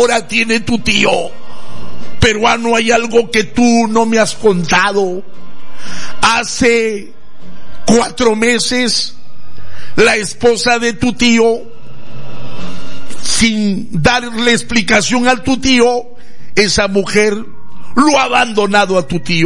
ahora tiene tu tío. Peruano, hay algo que tú no me has contado. Hace 4 meses, la esposa de tu tío, sin darle explicación a tu tío, esa mujer lo ha abandonado a tu tío.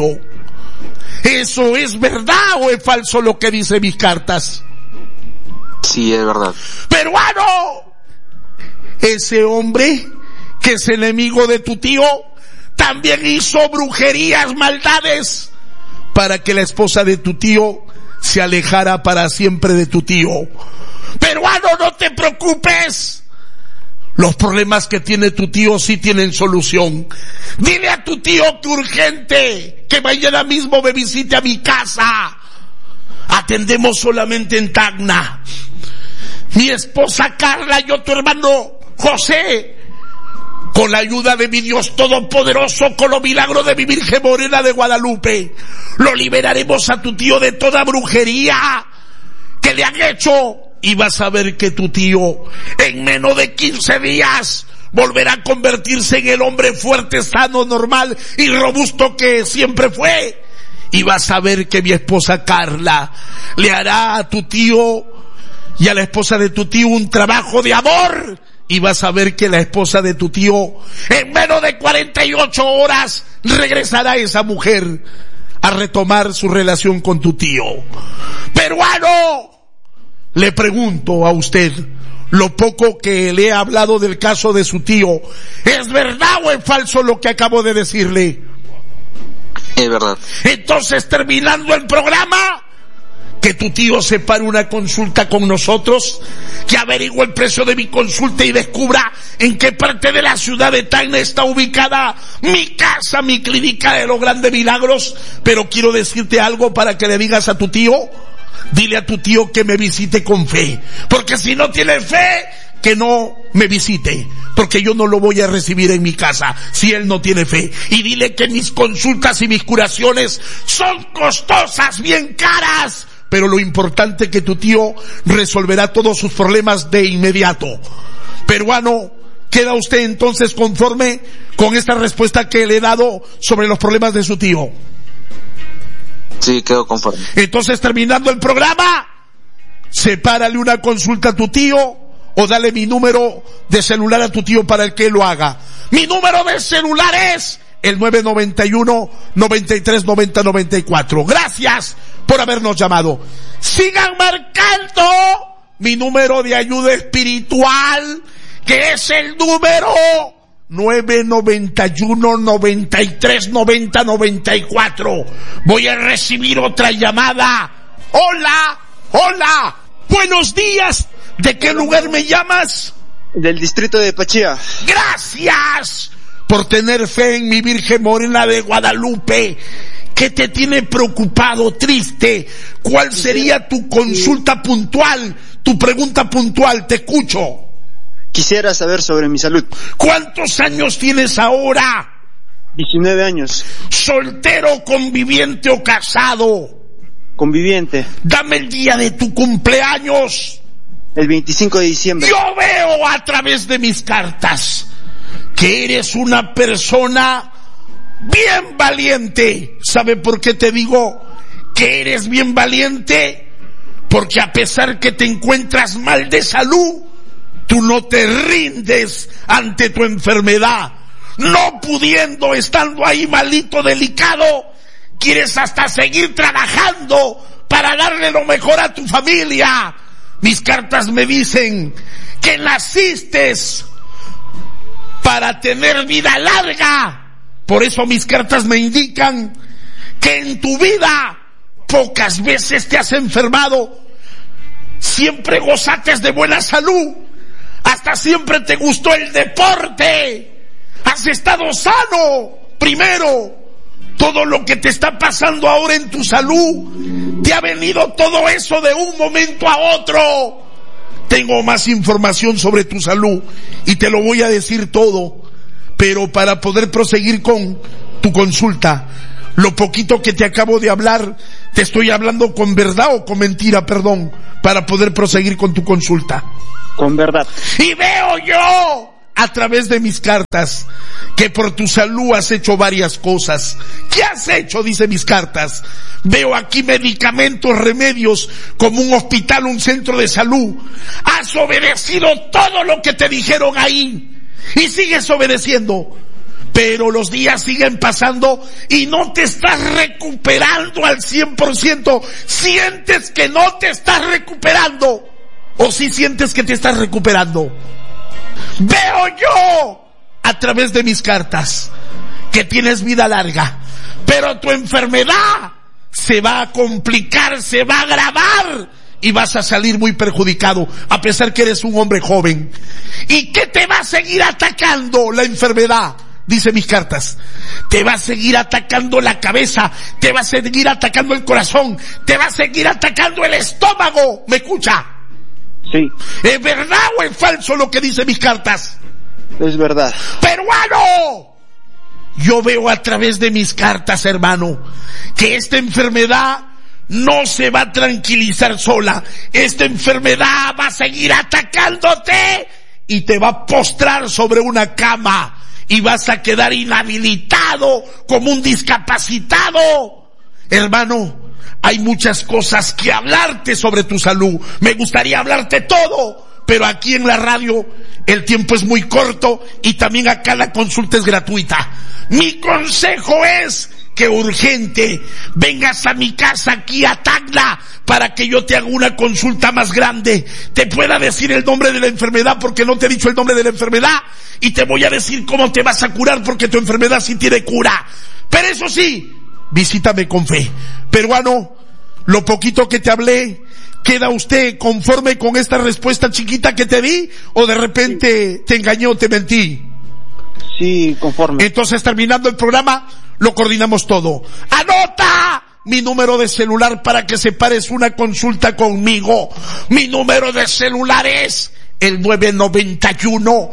¿Eso es verdad o es falso lo que dice mis cartas? Sí, es verdad. Peruano, ese hombre que es enemigo de tu tío también hizo brujerías, maldades, para que la esposa de tu tío se alejara para siempre de tu tío. Peruano, no te preocupes. Los problemas que tiene tu tío sí tienen solución. Dile a tu tío que urgente, que mañana mismo me visite a mi casa. Atendemos solamente en Tacna. Mi esposa Carla, yo tu hermano José, con la ayuda de mi Dios Todopoderoso, con los milagros de mi Virgen Morena de Guadalupe, lo liberaremos a tu tío de toda brujería que le han hecho. Y vas a ver que tu tío en menos de 15 días volverá a convertirse en el hombre fuerte, sano, normal y robusto que siempre fue. Y vas a ver que mi esposa Carla le hará a tu tío y a la esposa de tu tío un trabajo de amor. Y vas a ver que la esposa de tu tío en menos de 48 horas regresará esa mujer a retomar su relación con tu tío. Peruano, le pregunto a usted, lo poco que le he hablado del caso de su tío, ¿es verdad o es falso lo que acabo de decirle? Es verdad. Entonces, terminando el programa, que tu tío separe una consulta con nosotros, que averigüe el precio de mi consulta y descubra en qué parte de la ciudad de Tacna está ubicada mi casa, mi clínica de los grandes milagros. Pero quiero decirte algo para que le digas a tu tío. Dile a tu tío que me visite con fe, porque si no tiene fe, que no me visite, porque yo no lo voy a recibir en mi casa si él no tiene fe. Y dile que mis consultas y mis curaciones son costosas, bien caras, pero lo importante es que tu tío resolverá todos sus problemas de inmediato. Peruano, ¿queda usted entonces conforme con esta respuesta que le he dado sobre los problemas de su tío? Sí, quedo conforme. Entonces, terminando el programa, sepárale una consulta a tu tío o dale mi número de celular a tu tío para que lo haga. Mi número de celular es el 991-9390-94. Gracias por habernos llamado. Sigan marcando mi número de ayuda espiritual, que es el número 991-9390-94. Voy a recibir otra llamada. Hola, hola, buenos días. ¿De qué lugar me llamas? Del distrito de Pachía. Gracias por tener fe en mi Virgen Morena de Guadalupe. ¿Qué te tiene preocupado, triste? ¿Cuál sería tu consulta puntual, tu pregunta puntual? Te escucho. Quisiera saber sobre mi salud. ¿Cuántos años tienes ahora? 19 años. ¿Soltero, conviviente o casado? Conviviente. Dame el día de tu cumpleaños. El 25 de diciembre. Yo veo a través de mis cartas que eres una persona bien valiente. ¿Sabe por qué te digo que eres bien valiente? Porque a pesar que te encuentras mal de salud, tú no te rindes ante tu enfermedad. No pudiendo, estando ahí malito, delicado, quieres hasta seguir trabajando para darle lo mejor a tu familia. Mis cartas me dicen que naciste para tener vida larga. Por eso mis cartas me indican que en tu vida pocas veces te has enfermado. Siempre gozaste de buena salud. Hasta siempre te gustó el deporte. Has estado sano. Primero, todo lo que te está pasando ahora en tu salud, te ha venido todo eso de un momento a otro. Tengo más información sobre tu salud y te lo voy a decir todo. Pero para poder proseguir con tu consulta, lo poquito que te acabo de hablar, te estoy hablando con verdad o con mentira, perdón, para poder proseguir con tu consulta. Con verdad. Y veo yo a través de mis cartas que por tu salud has hecho varias cosas. ¿Qué has hecho? Dice mis cartas. Veo aquí medicamentos, remedios, como un hospital, un centro de salud. Has obedecido todo lo que te dijeron ahí y sigues obedeciendo. Pero los días siguen pasando y no te estás recuperando al 100%. Sientes que no te estás recuperando. ¿O sí sientes que te estás recuperando? Veo yo a través de mis cartas que tienes vida larga, pero tu enfermedad se va a complicar, se va a agravar y vas a salir muy perjudicado, a pesar que eres un hombre joven. ¿Y qué te va a seguir atacando la enfermedad? Dice mis cartas, te va a seguir atacando la cabeza, te va a seguir atacando el corazón, te va a seguir atacando el estómago. ¿Me escucha? Sí. ¿Es verdad o es falso lo que dice mis cartas? Es verdad. ¡Peruano! Yo veo a través de mis cartas, hermano, que esta enfermedad no se va a tranquilizar sola. Esta enfermedad va a seguir atacándote y te va a postrar sobre una cama. Y vas a quedar inhabilitado como un discapacitado. Hermano, hay muchas cosas que hablarte sobre tu salud. Me gustaría hablarte todo, pero aquí en la radio el tiempo es muy corto y también acá la consulta es gratuita. Mi consejo es que urgente vengas a mi casa aquí a Tacna para que yo te haga una consulta más grande, te pueda decir el nombre de la enfermedad porque no te he dicho el nombre de la enfermedad y te voy a decir cómo te vas a curar porque tu enfermedad sí tiene cura. Pero eso sí, visítame con fe. Peruano, lo poquito que te hablé, ¿queda usted conforme con esta respuesta chiquita que te di o de repente te engañé o te mentí? Sí, conforme. Entonces, terminando el programa, lo coordinamos todo. ¡Anota mi número de celular para que separes una consulta conmigo! Mi número de celular es el 991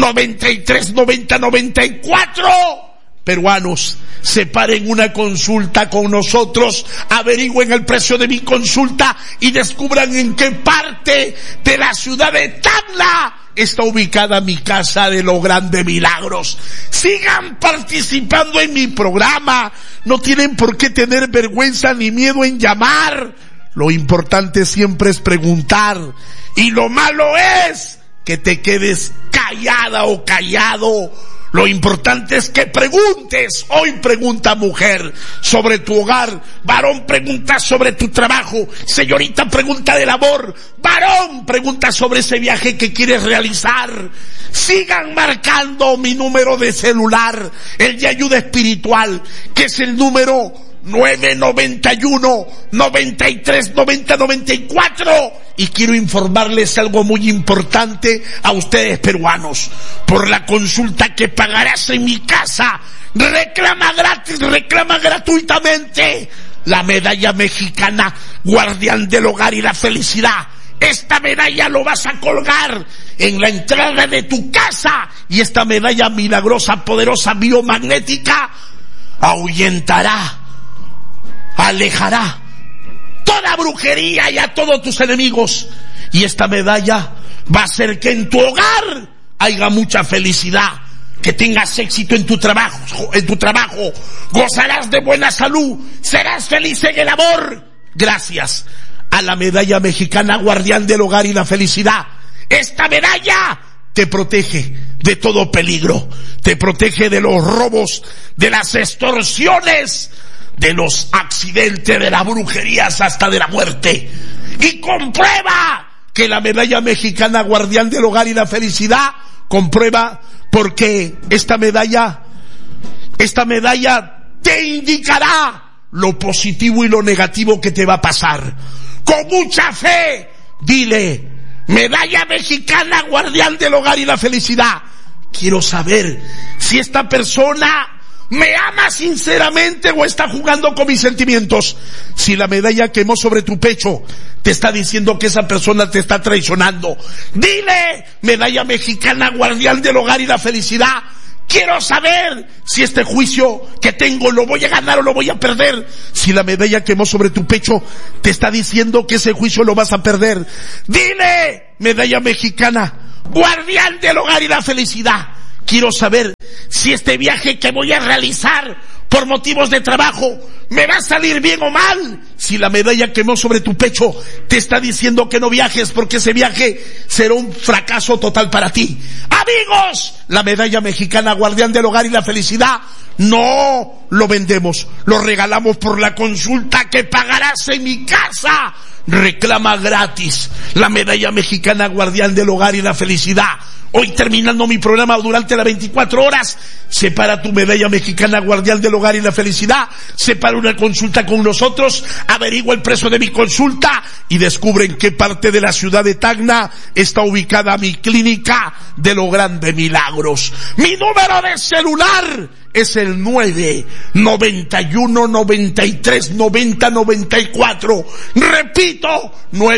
93 90 94. Peruanos, separen una consulta con nosotros, averigüen el precio de mi consulta y descubran en qué parte de la ciudad de Tacna está ubicada mi casa de los grandes milagros. Sigan participando en mi programa, no tienen por qué tener vergüenza ni miedo en llamar. Lo importante siempre es preguntar y lo malo es que te quedes callada o callado. Lo importante es que preguntes. Hoy pregunta mujer sobre tu hogar. Varón pregunta sobre tu trabajo. Señorita pregunta del amor. Varón pregunta sobre ese viaje que quieres realizar. Sigan marcando mi número de celular, el de ayuda espiritual, que es el número 991 93 90 94. Y quiero informarles algo muy importante a ustedes peruanos. Por la consulta que pagarás en mi casa, reclama gratis, reclama gratuitamente la medalla mexicana Guardián del Hogar y la Felicidad. Esta medalla lo vas a colgar en la entrada de tu casa y esta medalla milagrosa, poderosa, biomagnética ahuyentará, alejará toda brujería y a todos tus enemigos. Y esta medalla va a hacer que en tu hogar haya mucha felicidad, que tengas éxito en tu trabajo, gozarás de buena salud, serás feliz en el amor, gracias a la medalla mexicana Guardián del Hogar y la Felicidad. Esta medalla te protege de todo peligro, te protege de los robos, de las extorsiones, de los accidentes, de las brujerías, hasta de la muerte. Y comprueba que la medalla mexicana Guardián del Hogar y la Felicidad, comprueba, porque esta medalla te indicará lo positivo y lo negativo que te va a pasar. Con mucha fe, dile: medalla mexicana Guardián del Hogar y la Felicidad, quiero saber si esta persona me ama sinceramente o está jugando con mis sentimientos. Si la medalla quemó sobre tu pecho, te está diciendo que esa persona te está traicionando. Dile: medalla mexicana Guardián del Hogar y la Felicidad, quiero saber si este juicio que tengo lo voy a ganar o lo voy a perder. Si la medalla quemó sobre tu pecho, te está diciendo que ese juicio lo vas a perder. Dile: medalla mexicana guardián del hogar y la felicidad. Quiero saber si este viaje que voy a realizar por motivos de trabajo me va a salir bien o mal. Si la medalla que no sobre tu pecho te está diciendo que no viajes porque ese viaje será un fracaso total para ti. Amigos, la medalla mexicana guardián del hogar y la felicidad no lo vendemos, lo regalamos por la consulta que pagarás en mi casa. Reclama gratis la medalla mexicana guardián del hogar y la felicidad. Hoy, terminando mi programa durante las 24 horas, separa tu medalla mexicana guardián del hogar y la felicidad, separa una consulta con nosotros, averigua el precio de mi consulta y descubre en qué parte de la ciudad de Tacna está ubicada mi clínica de los grandes milagros. Mi número de celular es el 991-93-90-94. Repito,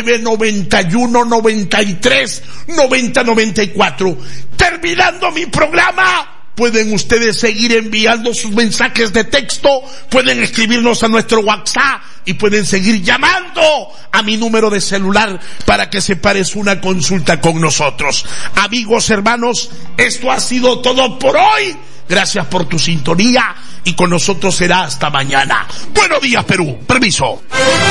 991-93-90-94. Terminando mi programa, pueden ustedes seguir enviando sus mensajes de texto, pueden escribirnos a nuestro WhatsApp y pueden seguir llamando a mi número de celular para que separes una consulta con nosotros. Amigos, hermanos, esto ha sido todo por hoy. Gracias por tu sintonía y con nosotros será hasta mañana. Buenos días, Perú. Permiso.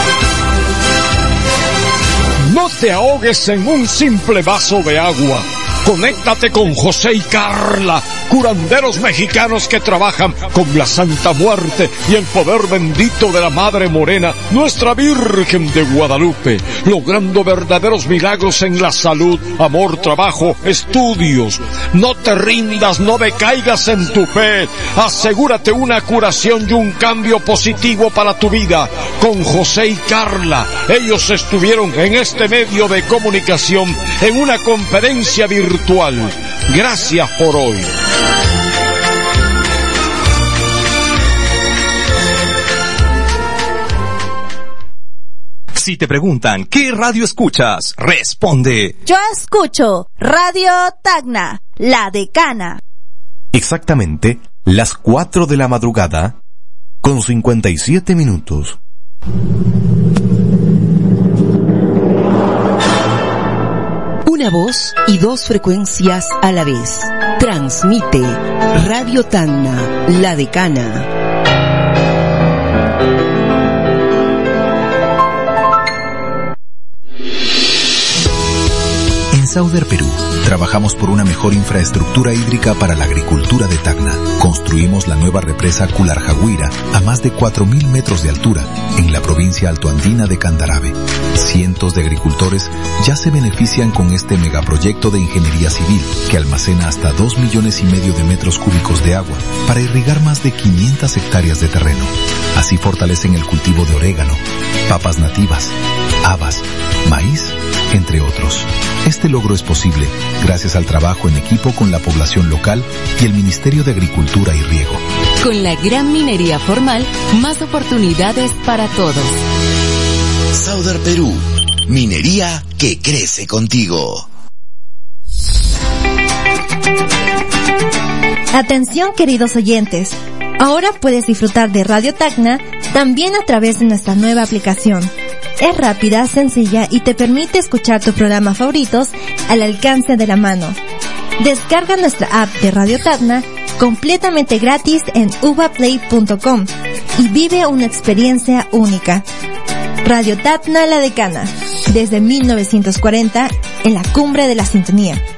No te ahogues en un simple vaso de agua. Conéctate con José y Carla, curanderos mexicanos que trabajan con la Santa Muerte y el poder bendito de la Madre Morena, nuestra Virgen de Guadalupe, logrando verdaderos milagros en la salud, amor, trabajo, estudios. No te rindas, no decaigas en tu fe. Asegúrate una curación y un cambio positivo para tu vida con José y Carla. Ellos estuvieron en este medio de comunicación en una conferencia virtual. Gracias por hoy. Si te preguntan ¿qué radio escuchas? Responde: yo escucho Radio Tacna, La Decana. Exactamente las 4 de la madrugada con 57 minutos. Una voz y 2 frecuencias a la vez. Transmite Radio Tacna, La Decana. En Sauder Perú, trabajamos por una mejor infraestructura hídrica para la agricultura de Tacna. Construimos la nueva represa Cularjahuira a más de 4.000 metros de altura en la provincia altoandina de Candarave. Cientos de agricultores ya se benefician con este megaproyecto de ingeniería civil que almacena hasta 2,5 millones de metros cúbicos de agua para irrigar más de 500 hectáreas de terreno. Así fortalecen el cultivo de orégano, papas nativas, habas, maíz, entre otros. Este logro es posible gracias al trabajo en equipo con la población local y el Ministerio de Agricultura y Riego. Con la gran minería formal, más oportunidades para todos. Sauder Perú, minería que crece contigo. Atención, queridos oyentes. Ahora puedes disfrutar de Radio Tacna también a través de nuestra nueva aplicación. Es rápida, sencilla y te permite escuchar tus programas favoritos al alcance de la mano. Descarga nuestra app de Radio Tacna completamente gratis en uvaplay.com y vive una experiencia única. Radio Tacna La Decana, desde 1940 en la cumbre de la sintonía.